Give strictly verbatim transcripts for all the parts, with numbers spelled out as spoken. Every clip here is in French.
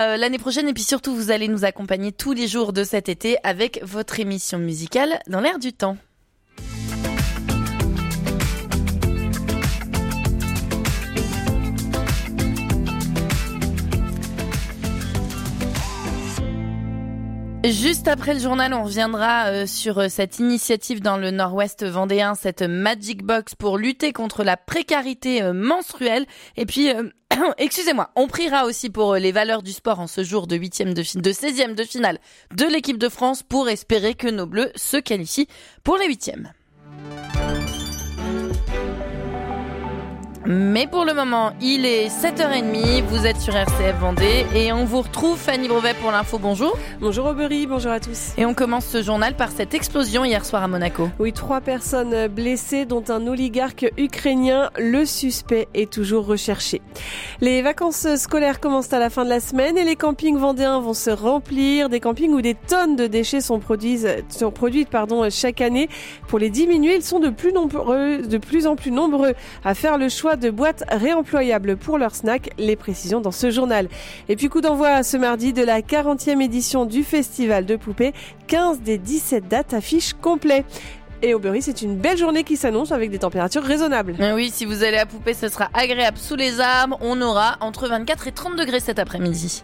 euh, l'année prochaine. Et puis surtout, vous allez nous accompagner tous les jours de cet été avec votre émission musicale dans l'air du temps. Juste après le journal, on reviendra euh, sur euh, cette initiative dans le nord-ouest vendéen, cette Magic Box pour lutter contre la précarité euh, menstruelle. Et puis, euh, excusez-moi, on priera aussi pour euh, les valeurs du sport en ce jour de huitième de, fi- de seizième de finale de l'équipe de France pour espérer que nos Bleus se qualifient pour les huitièmes. Mais pour le moment, il est sept heures trente, vous êtes sur R C F Vendée et on vous retrouve Fanny Brevet pour l'info, bonjour. Bonjour Aubery, bonjour à tous. Et on commence ce journal par cette explosion hier soir à Monaco. Oui, trois personnes blessées dont un oligarque ukrainien, le suspect est toujours recherché. Les vacances scolaires commencent à la fin de la semaine et les campings vendéens vont se remplir, des campings où des tonnes de déchets sont produites, sont produites pardon, chaque année. Pour les diminuer, ils sont de plus, nombreux, de plus en plus nombreux à faire le choix de boîtes réemployables pour leurs snacks, les précisions dans ce journal. Et puis coup d'envoi ce mardi de la quarantième édition du Festival de Poupées, quinze des dix-sept dates affichent complet. Et Aubery, c'est une belle journée qui s'annonce avec des températures raisonnables. Oui, si vous allez à Poupées, ce sera agréable sous les arbres. On aura entre vingt-quatre et trente degrés cet après-midi.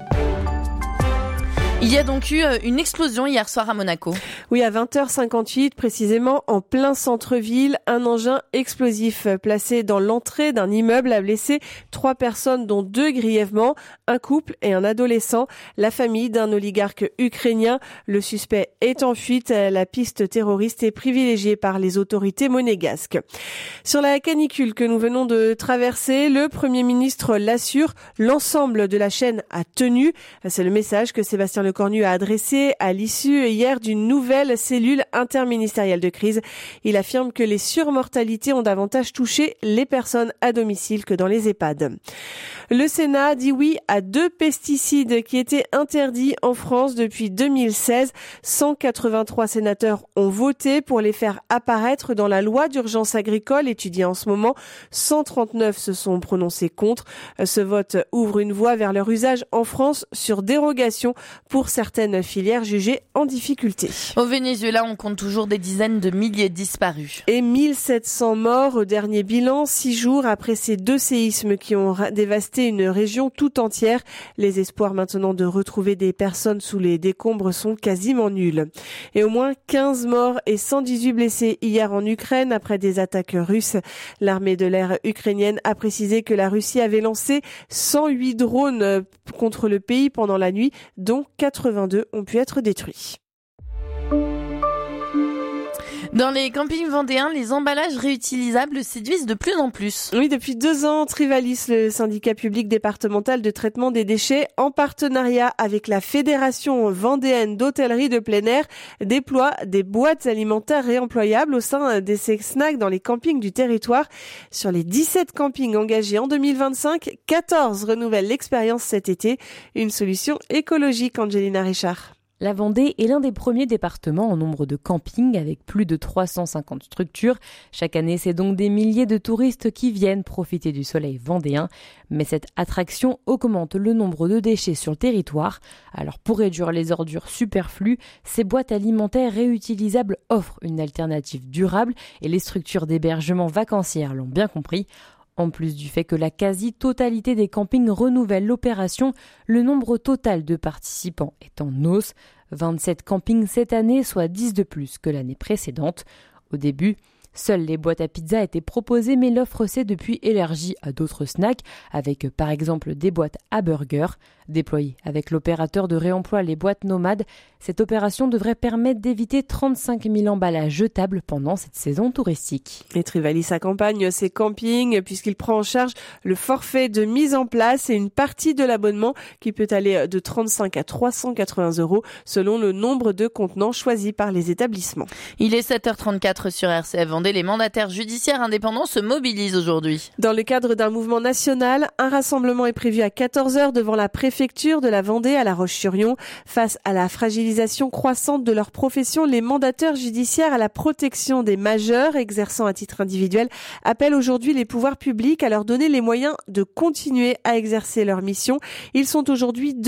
Il y a donc eu une explosion hier soir à Monaco. Oui, à vingt heures cinquante-huit, précisément en plein centre-ville, un engin explosif placé dans l'entrée d'un immeuble a blessé trois personnes, dont deux grièvement, un couple et un adolescent, la famille d'un oligarque ukrainien. Le suspect est en fuite. La piste terroriste est privilégiée par les autorités monégasques. Sur la canicule que nous venons de traverser, le Premier ministre l'assure, l'ensemble de la chaîne a tenu. C'est le message que Sébastien Lecornu a adressé à l'issue hier d'une nouvelle cellule interministérielle de crise. Il affirme que les surmortalités ont davantage touché les personnes à domicile que dans les EHPAD. Le Sénat dit oui à deux pesticides qui étaient interdits en France depuis deux mille seize. cent quatre-vingt-trois sénateurs ont voté pour les faire apparaître dans la loi d'urgence agricole étudiée en ce moment. cent trente-neuf se sont prononcés contre. Ce vote ouvre une voie vers leur usage en France sur dérogation pour certaines filières jugées en difficulté. Au Venezuela, on compte toujours des dizaines de milliers de disparus. Et mille sept cents morts au dernier bilan, six jours après ces deux séismes qui ont dévasté une région tout entière. Les espoirs maintenant de retrouver des personnes sous les décombres sont quasiment nuls. Et au moins quinze morts et cent dix-huit blessés hier en Ukraine après des attaques russes. L'armée de l'air ukrainienne a précisé que la Russie avait lancé cent huit drones contre le pays pendant la nuit, dont quatre-vingt-deux ont pu être détruits. Dans les campings vendéens, les emballages réutilisables séduisent de plus en plus. Oui, depuis deux ans, Trivalis, le syndicat public départemental de traitement des déchets, en partenariat avec la Fédération vendéenne d'hôtellerie de plein air, déploie des boîtes alimentaires réemployables au sein des snacks dans les campings du territoire. Sur les dix-sept campings engagés en deux mille vingt-cinq, quatorze renouvellent l'expérience cet été. Une solution écologique, Angelina Richard. La Vendée est l'un des premiers départements en nombre de campings avec plus de trois cent cinquante structures. Chaque année, c'est donc des milliers de touristes qui viennent profiter du soleil vendéen. Mais cette attraction augmente le nombre de déchets sur le territoire. Alors pour réduire les ordures superflues, ces boîtes alimentaires réutilisables offrent une alternative durable et les structures d'hébergement vacancières l'ont bien compris. En plus du fait que la quasi-totalité des campings renouvelle l'opération, le nombre total de participants est en hausse. vingt-sept campings cette année, soit dix de plus que l'année précédente. Au début, seules les boîtes à pizza étaient proposées, mais l'offre s'est depuis élargie à d'autres snacks, avec par exemple des boîtes à burgers. Déployée avec l'opérateur de réemploi Les Boîtes Nomades, cette opération devrait permettre d'éviter trente-cinq mille emballages jetables pendant cette saison touristique. Et Trivalis accompagne ces campings puisqu'il prend en charge le forfait de mise en place et une partie de l'abonnement qui peut aller de trente-cinq à trois cent quatre-vingts euros selon le nombre de contenants choisis par les établissements. Il est sept heures trente-quatre sur R C F. Vendée, les mandataires judiciaires indépendants se mobilisent aujourd'hui. Dans le cadre d'un mouvement national, un rassemblement est prévu à quatorze heures devant la préfecture de la Vendée à La Roche-sur-Yon. Face à la fragilisation croissante de leur profession, les mandataires judiciaires à la protection des majeurs exerçant à titre individuel appellent aujourd'hui les pouvoirs publics à leur donner les moyens de continuer à exercer leur mission. Ils sont aujourd'hui